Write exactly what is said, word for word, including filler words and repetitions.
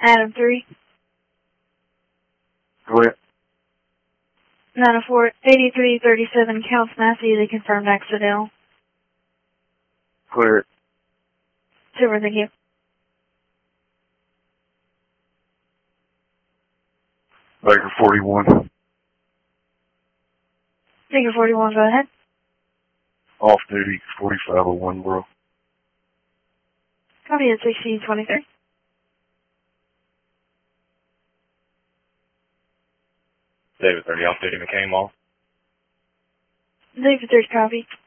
Adam three. Go ahead. nine oh four, eighty-three thirty-seven, Counts Massey, they confirmed accidental. Clear it. Super, thank you. Baker forty-one. Baker forty-one, go ahead. Off duty, forty-five oh one, bro. Copy at sixteen twenty-three. David thirty, off duty, McCain Mall. David three, copy.